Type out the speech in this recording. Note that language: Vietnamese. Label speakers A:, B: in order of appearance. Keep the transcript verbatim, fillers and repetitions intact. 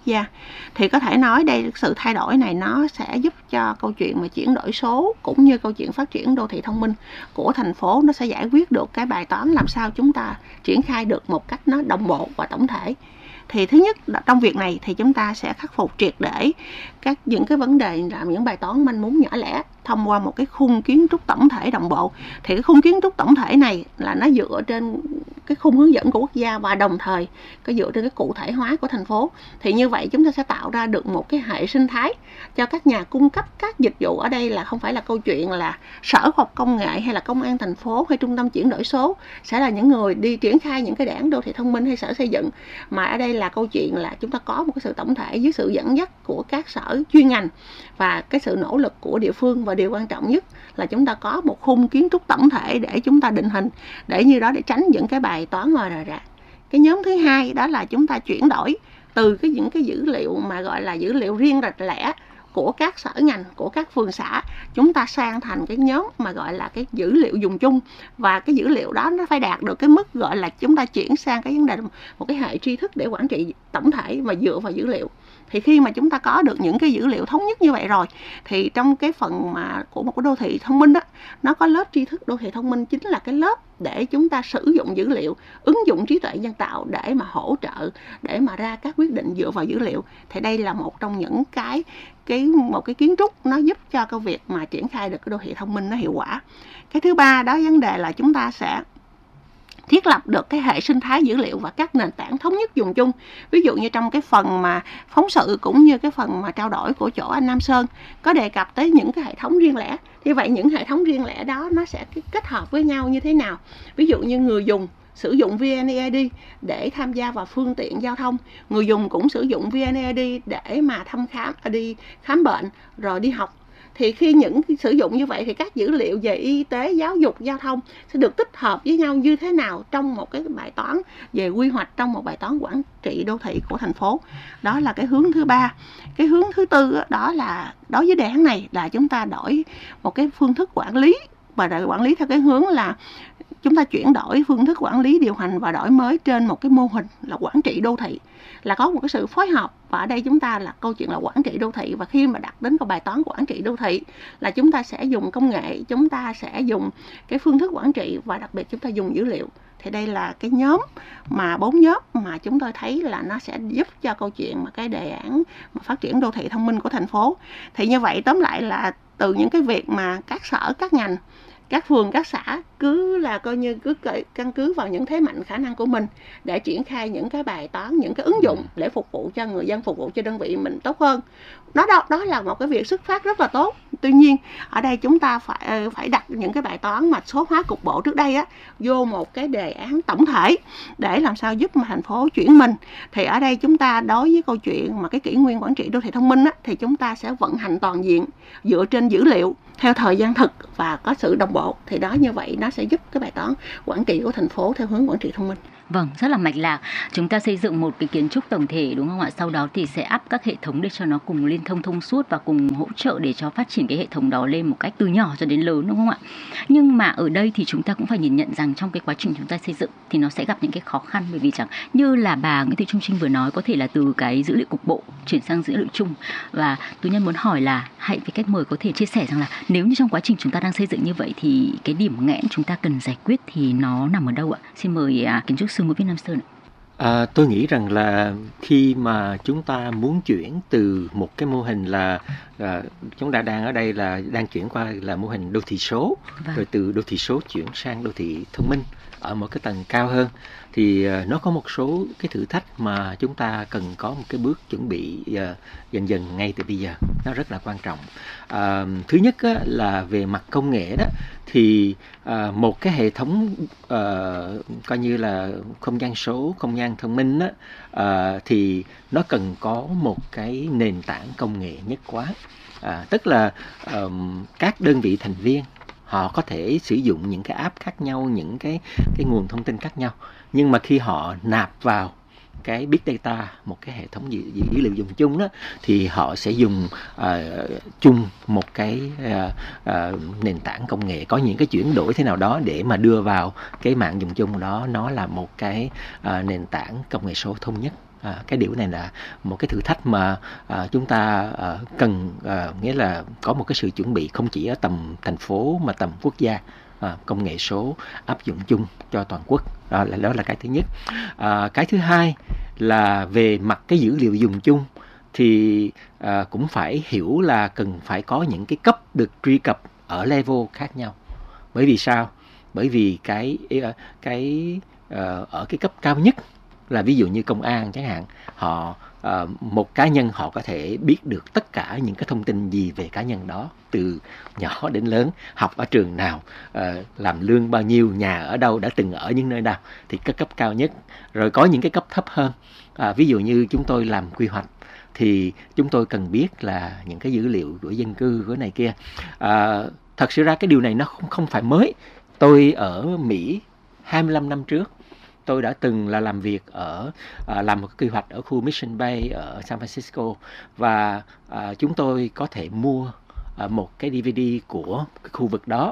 A: gia. Thì có thể nói đây, sự thay đổi này nó sẽ giúp cho câu chuyện mà chuyển đổi số cũng như câu chuyện phát triển đô thị thông minh của thành phố nó sẽ giải quyết được cái bài toán làm sao chúng ta triển khai được một cách nó đồng bộ và tổng thể. Thì thứ nhất, trong việc này thì chúng ta sẽ khắc phục triệt để các những cái vấn đề là những bài toán manh mún nhỏ lẻ thông qua một cái khung kiến trúc tổng thể đồng bộ. Thì cái khung kiến trúc tổng thể này là nó dựa trên cái khung hướng dẫn của quốc gia và đồng thời có dựa trên cái cụ thể hóa của thành phố. Thì như vậy chúng ta sẽ tạo ra được một cái hệ sinh thái cho các nhà cung cấp các dịch vụ. Ở đây là không phải là câu chuyện là Sở Khoa học Công nghệ hay là Công an thành phố hay Trung tâm chuyển đổi số sẽ là những người đi triển khai những cái đề án đô thị thông minh hay Sở Xây dựng, mà ở đây là câu chuyện là chúng ta có một cái sự tổng thể dưới sự dẫn dắt của các sở chuyên ngành và cái sự nỗ lực của địa phương. Và điều quan trọng nhất là chúng ta có một khung kiến trúc tổng thể để chúng ta định hình, để như đó để tránh những cái bài toán ngoài rời rạc. Cái nhóm thứ hai đó là chúng ta chuyển đổi từ cái những cái dữ liệu mà gọi là dữ liệu riêng rạch lẻ của các sở ngành, của các phường xã, chúng ta sang thành cái nhóm mà gọi là cái dữ liệu dùng chung. Và cái dữ liệu đó nó phải đạt được cái mức gọi là chúng ta chuyển sang cái vấn đề một cái hệ tri thức để quản trị tổng thể và dựa vào dữ liệu. Thì khi mà chúng ta có được những cái dữ liệu thống nhất như vậy rồi, thì trong cái phần mà của một cái đô thị thông minh đó, nó có lớp tri thức đô thị thông minh chính là cái lớp để chúng ta sử dụng dữ liệu, ứng dụng trí tuệ nhân tạo để mà hỗ trợ, để mà ra các quyết định dựa vào dữ liệu. Thì đây là một trong những cái cái một cái kiến trúc nó giúp cho cái việc mà triển khai được cái đô thị thông minh nó hiệu quả. Cái thứ ba đó vấn đề là chúng ta sẽ thiết lập được cái hệ sinh thái dữ liệu và các nền tảng thống nhất dùng chung. Ví dụ như trong cái phần mà phóng sự cũng như cái phần mà trao đổi của chỗ anh Nam Sơn có đề cập tới những cái hệ thống riêng lẻ. Thì vậy những hệ thống riêng lẻ đó nó sẽ kết hợp với nhau như thế nào? Ví dụ như người dùng sử dụng vê en e i đê để tham gia vào phương tiện giao thông, người dùng cũng sử dụng vê en e i đê để mà thăm khám, đi khám bệnh rồi đi học. Thì khi những sử dụng như vậy thì các dữ liệu về y tế, giáo dục, giao thông sẽ được tích hợp với nhau như thế nào trong một cái bài toán về quy hoạch, trong một bài toán quản trị đô thị của thành phố. Đó là cái hướng thứ ba. Cái hướng thứ tư đó là đối với đề án này là chúng ta đổi một cái phương thức quản lý, và quản lý theo cái hướng là chúng ta chuyển đổi phương thức quản lý điều hành và đổi mới trên một cái mô hình là quản trị đô thị, là có một cái sự phối hợp. Và ở đây chúng ta là câu chuyện là quản trị đô thị, và khi mà đặt đến cái bài toán quản trị đô thị là chúng ta sẽ dùng công nghệ, chúng ta sẽ dùng cái phương thức quản trị và đặc biệt chúng ta dùng dữ liệu. Thì đây là cái nhóm mà bốn nhóm mà chúng tôi thấy là nó sẽ giúp cho câu chuyện mà cái đề án mà phát triển đô thị thông minh của thành phố. Thì như vậy tóm lại là từ những cái việc mà các sở, các ngành, các phường, các xã cứ là coi như cứ căn cứ vào những thế mạnh khả năng của mình để triển khai những cái bài toán, những cái ứng dụng để phục vụ cho người dân, phục vụ cho đơn vị mình tốt hơn. Đó, đó, đó là một cái việc xuất phát rất là tốt. Tuy nhiên ở đây chúng ta phải phải đặt những cái bài toán mà số hóa cục bộ trước đây á vô một cái đề án tổng thể để làm sao giúp mà thành phố chuyển mình. Thì ở đây chúng ta đối với câu chuyện mà cái kỷ nguyên quản trị đô thị thông minh á, thì chúng ta sẽ vận hành toàn diện dựa trên dữ liệu theo thời gian thực và có sự đồng bộ. Thì đó, như vậy nó sẽ giúp cái bài toán quản trị của thành phố theo hướng quản trị thông minh.
B: Vâng, rất là mạch lạc. Chúng ta xây dựng một cái kiến trúc tổng thể, đúng không ạ? Sau đó thì sẽ áp các hệ thống để cho nó cùng liên thông thông suốt và cùng hỗ trợ để cho phát triển cái hệ thống đó lên một cách từ nhỏ cho đến lớn, đúng không ạ? Nhưng mà ở đây thì chúng ta cũng phải nhìn nhận rằng trong cái quá trình chúng ta xây dựng thì nó sẽ gặp những cái khó khăn, bởi vì chẳng như là bà Nguyễn Thị Trung Trinh vừa nói, có thể là từ cái dữ liệu cục bộ chuyển sang dữ liệu chung. Và Tú Nhân muốn hỏi là hãy với khách mời có thể chia sẻ rằng là nếu như trong quá trình chúng ta đang xây dựng như vậy thì cái điểm nghẽn chúng ta cần giải quyết thì nó nằm ở đâu ạ? Xin mời à, kiến trúc sư Nguyễn Viết Nam Sơn.
C: À, tôi nghĩ rằng là khi mà chúng ta muốn chuyển từ một cái mô hình là à, chúng ta đang ở đây là đang chuyển qua là mô hình đô thị số, vâng. Rồi từ đô thị số chuyển sang đô thị thông minh ở một cái tầng cao hơn, thì à, nó có một số cái thử thách mà chúng ta cần có một cái bước chuẩn bị à, dần dần ngay từ bây giờ, nó rất là quan trọng. À, thứ nhất á, là về mặt công nghệ đó, thì à, một cái hệ thống à, coi như là không gian số, không gian thông minh á, à, thì nó cần có một cái nền tảng công nghệ nhất quán. À, tức là um, các đơn vị thành viên họ có thể sử dụng những cái app khác nhau, những cái cái nguồn thông tin khác nhau, nhưng mà khi họ nạp vào cái big data, một cái hệ thống dữ, dữ liệu dùng chung đó, thì họ sẽ dùng uh, chung một cái uh, uh, nền tảng công nghệ, có những cái chuyển đổi thế nào đó để mà đưa vào cái mạng dùng chung đó, nó là một cái uh, nền tảng công nghệ số thông nhất. À, cái điều này là một cái thử thách mà à, chúng ta à, cần à, nghĩa là có một cái sự chuẩn bị không chỉ ở tầm thành phố mà tầm quốc gia. À, công nghệ số áp dụng chung cho toàn quốc, đó là đó là cái thứ nhất. À, cái thứ hai là về mặt cái dữ liệu dùng chung thì à, cũng phải hiểu là cần phải có những cái cấp được truy cập ở level khác nhau. Bởi vì sao? Bởi vì cái cái uh, ở cái cấp cao nhất là ví dụ như công an chẳng hạn, họ uh, một cá nhân họ có thể biết được tất cả những cái thông tin gì về cá nhân đó, từ nhỏ đến lớn, học ở trường nào, uh, làm lương bao nhiêu, nhà ở đâu, đã từng ở những nơi nào, thì cái cấp cao nhất. Rồi có những cái cấp thấp hơn, uh, ví dụ như chúng tôi làm quy hoạch thì chúng tôi cần biết là những cái dữ liệu của dân cư của này kia. À, thật sự ra cái điều này nó không không phải mới. Tôi ở Mỹ hai mươi lăm năm trước, tôi đã từng là làm việc ở à, làm một quy hoạch ở khu Mission Bay ở San Francisco, và à, chúng tôi có thể mua à, một cái đê vê đê của cái khu vực đó